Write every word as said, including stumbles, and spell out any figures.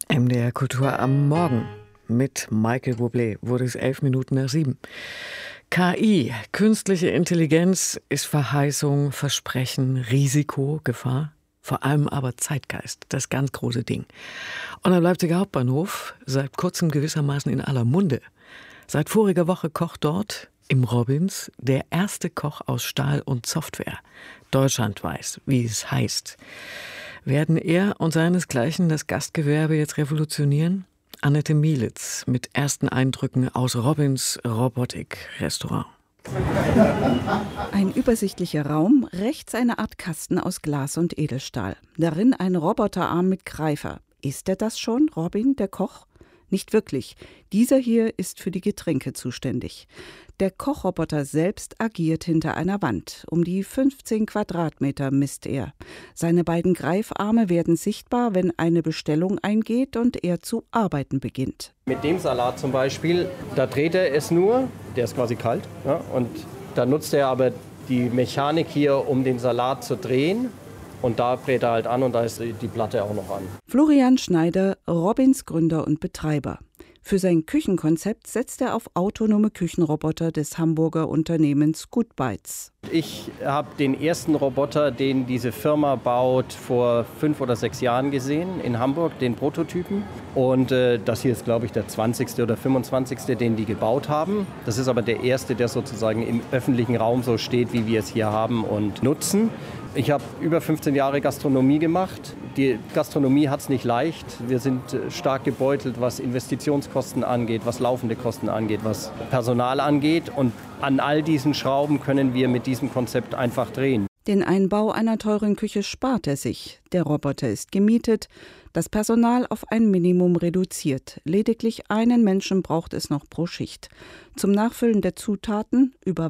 M D R Kultur am Morgen mit Michael Bublé wurde es elf Minuten nach sieben. K I, künstliche Intelligenz, ist Verheißung, Versprechen, Risiko, Gefahr, vor allem aber Zeitgeist, das ganz große Ding. Und am Leipziger Hauptbahnhof seit kurzem gewissermaßen in aller Munde. Seit voriger Woche kocht dort im Robbins der erste Koch aus Stahl und Software. Deutschland weiß, wie es heißt. Werden er und seinesgleichen das Gastgewerbe jetzt revolutionieren? Annette Mielitz mit ersten Eindrücken aus Robbins Robotik-Restaurant. Ein übersichtlicher Raum, rechts eine Art Kasten aus Glas und Edelstahl. Darin ein Roboterarm mit Greifer. Ist er das schon, Robin, der Koch? Nicht wirklich. Dieser hier ist für die Getränke zuständig. Der Kochroboter selbst agiert hinter einer Wand. Um die fünfzehn Quadratmeter misst er. Seine beiden Greifarme werden sichtbar, wenn eine Bestellung eingeht und er zu arbeiten beginnt. Mit dem Salat zum Beispiel, da dreht er es nur, der ist quasi kalt, ja, und da nutzt er aber die Mechanik hier, um den Salat zu drehen. Und da dreht er halt an und da ist die Platte auch noch an. Florian Schneider, Robbins Gründer und Betreiber. Für sein Küchenkonzept setzt er auf autonome Küchenroboter des Hamburger Unternehmens Goodbites. Ich habe den ersten Roboter, den diese Firma baut, vor fünf oder sechs Jahren gesehen in Hamburg, den Prototypen. Und äh, das hier ist, glaube ich, der zwanzigste oder fünfundzwanzigste, den die gebaut haben. Das ist aber der erste, der sozusagen im öffentlichen Raum so steht, wie wir es hier haben und nutzen. Ich habe über fünfzehn Jahre Gastronomie gemacht. Die Gastronomie hat es nicht leicht. Wir sind stark gebeutelt, was Investitionskosten angeht, was laufende Kosten angeht, was Personal angeht. Und an all diesen Schrauben können wir mit diesem Konzept einfach drehen. Den Einbau einer teuren Küche spart er sich. Der Roboter ist gemietet, das Personal auf ein Minimum reduziert. Lediglich einen Menschen braucht es noch pro Schicht. Zum Nachfüllen der Zutaten über